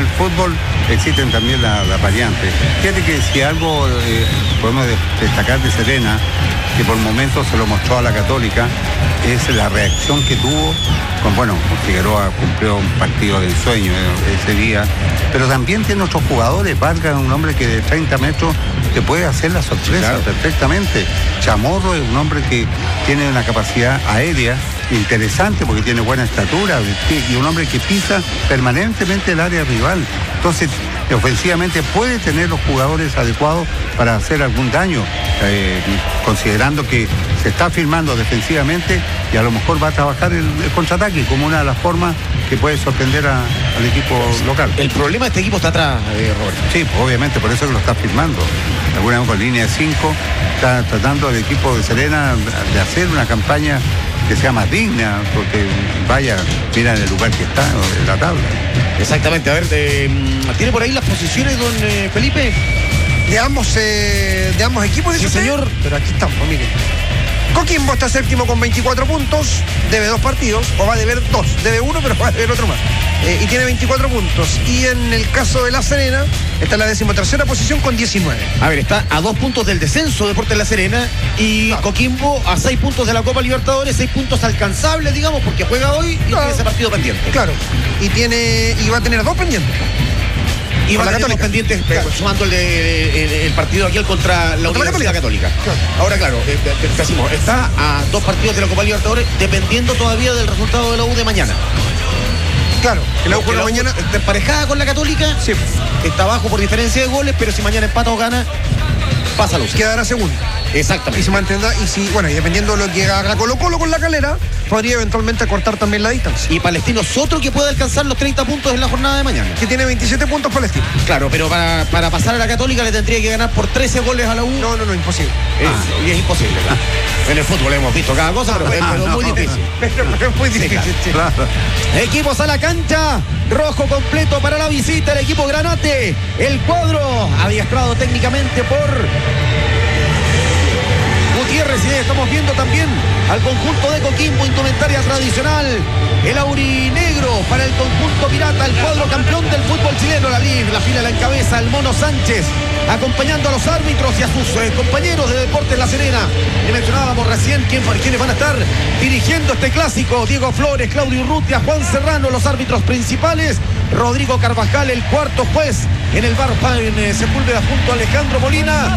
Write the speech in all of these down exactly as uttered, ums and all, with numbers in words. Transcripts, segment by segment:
el fútbol existen también las la variantes. Fíjate que si algo eh, podemos destacar de Serena, que por momentos se lo mostró a la Católica, es la reacción que tuvo con, bueno, con Figueroa cumplió un partido de ensueño ese día, pero también tiene otros jugadores. Vargas es un hombre que de treinta metros te puede hacer la sorpresa, claro, perfectamente. Chamorro es un hombre que tiene una capacidad aérea interesante porque tiene buena estatura y un hombre que pisa permanentemente el área rival. Entonces, ofensivamente puede tener los jugadores adecuados para hacer algún daño, eh, considerando que se está firmando defensivamente y a lo mejor va a trabajar el, el contraataque como una de las formas que puede sorprender a, al equipo local. El problema de este equipo está atrás, eh, Roberto. Sí, obviamente, por eso que lo está firmando. Alguna vez con línea de cinco, está tratando el equipo de Serena de hacer una campaña que sea más digna, porque vaya, mira en el lugar que está, en la tabla. Exactamente, a ver, eh, ¿tiene por ahí las posiciones, don eh, Felipe? De ambos, eh, de ambos equipos, sí, señor. Pero aquí estamos, mire. Coquimbo está séptimo con veinticuatro puntos, debe dos partidos, o va a deber dos, debe uno, pero va a deber otro más. Eh, y tiene veinticuatro puntos. Y en el caso de La Serena, está en la decimotercera posición con diecinueve. A ver, está a dos puntos del descenso Deportes La Serena y claro, Coquimbo a seis puntos de la Copa Libertadores, seis puntos alcanzables, digamos, porque juega hoy y claro, tiene ese partido pendiente. Claro, y tiene y va a tener dos pendientes. Y va a tener dos pendientes, claro, sumando el, de, el, el partido aquel contra la contra Universidad Católica. Claro. Ahora, claro, eh, decimos, está a dos partidos de la Copa Libertadores, dependiendo todavía del resultado de la U de mañana. Claro, que la U juega mañana está emparejada con la Católica, sí, está abajo por diferencia de goles, pero si mañana empata o gana, pasa la U. Quedará segundo. Exactamente. Y se mantendrá, y si, bueno, y dependiendo de lo que haga Colo Colo con la Calera, podría eventualmente cortar también la distancia. Y Palestino es otro que puede alcanzar los treinta puntos en la jornada de mañana. Que tiene veintisiete puntos Palestino. Claro, pero para, para pasar a la Católica le tendría que ganar por trece goles a la U. No, no, no, imposible. Es, ah, y es imposible, ¿verdad? En el fútbol hemos visto cada cosa, pero, ah, pero no, muy difícil. Pero, pero es muy difícil. Sí, claro. Claro. Equipos a la cancha, rojo completo para la visita, el equipo Granate. El cuadro adiestrado técnicamente por Gutiérrez, y estamos viendo también al conjunto de Coquimbo, indumentaria tradicional, el aurinegro para el conjunto pirata, el cuadro campeón del fútbol chileno, la, la fila la encabeza el Mono Sánchez, acompañando a los árbitros y a sus eh, compañeros de Deportes La Serena. Y mencionábamos recién quién, quiénes van a estar dirigiendo este clásico: Diego Flores, Claudio Urrutia, Juan Serrano, los árbitros principales, Rodrigo Carvajal, el cuarto juez en el bar en eh, Sepúlveda junto a Alejandro Molina.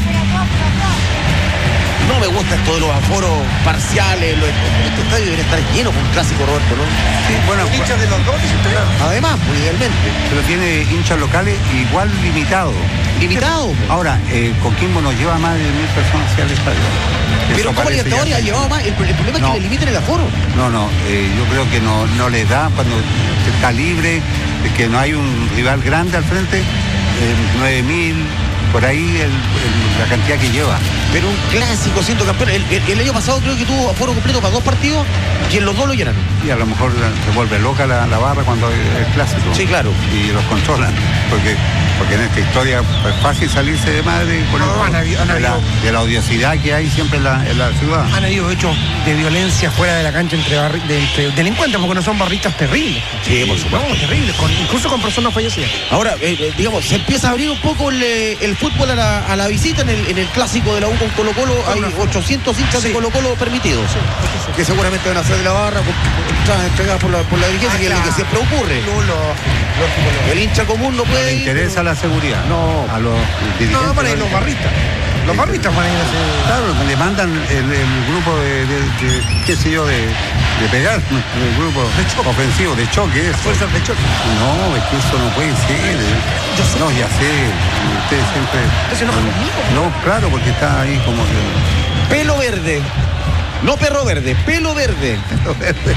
No me gusta esto de los aforos parciales. Los, este estadio debería estar lleno con un clásico, Roberto, ¿no? Sí, bueno, hinchas de los dos, además, pues, idealmente. Pero tiene hinchas locales igual limitados. ¿Limitado? Ahora, eh, Coquimbo nos lleva más de mil personas hacia el estadio. Pero ¿cómo Libertadores ha llevado más? El, el problema no, es que le limiten el aforo. No, no, eh, yo creo que no, no les da cuando está libre, que no hay un rival grande al frente, eh, nueve mil... por ahí el, el, la cantidad que lleva. Pero un clásico, siento campeón. El, el, el año pasado creo que tuvo aforo completo para dos partidos y en los dos lo llenaron. Y a lo mejor se vuelve loca la, la barra cuando es clásico. Sí, claro. Y los controlan. Porque, porque en esta historia es fácil salirse de madre con no, el, han habido, han de, la, de la odiosidad que hay siempre en la, en la ciudad. Han habido hechos de violencia fuera de la cancha entre, barri, de, entre delincuentes, porque no son barritas terribles. Sí, por supuesto. No, terribles, con, incluso con personas fallecidas. Ahora, eh, digamos, se empieza a abrir un poco el, el fútbol a la, a la visita en el, en el clásico de la U con Colo Colo. Hay ochocientos hinchas sí. de Colo Colo permitidos, sí, sí, sí. que seguramente van a ser de la barra, entregadas por la, por la dirigencia, ah, que, claro. que siempre ocurre. No, lo, lo, lo, el hincha común no puede no le interesa ir, la seguridad. No, a los dirigentes. No, para ir los barristas. Los barristas van a ir a hacer... Claro, le mandan el, el grupo de, de, de, qué sé yo, de, de pegar, el grupo de choque. ofensivo, de choque. Eso. Fuerzas de choque. No, es que eso no puede ser. Yo sé. No, ya sé. Ustedes siempre... Entonces no fue conmigo. No, claro, porque está ahí como... Que... Pelo verde. No perro verde, pelo verde. Pelo verde.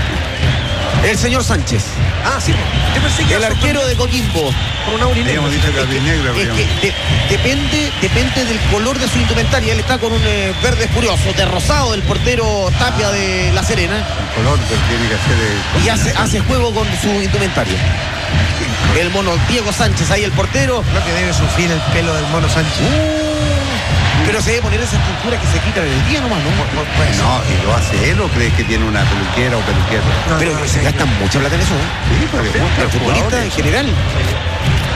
El señor Sánchez. Ah, sí. Yo pensé que el arquero de Coquimbo. Por una urinegro. Es que, negro, es que de, depende, depende del color de su indumentaria. Él está con un eh, verde furioso, de rosado del portero Tapia de La Serena. El color que tiene que hacer de... Y hace, hace juego con su indumentaria. El mono Diego Sánchez, ahí el portero. Lo que debe sufrir el pelo del mono Sánchez. Uh, pero se debe poner esa estructura que se quita en el día nomás, ¿no? Pues no, ¿y lo hace él o crees que tiene una peluquera o peluquera? No, pero no, se no, gastan no. mucha plata en eso, ¿eh? Sí, porque el futbolista en general.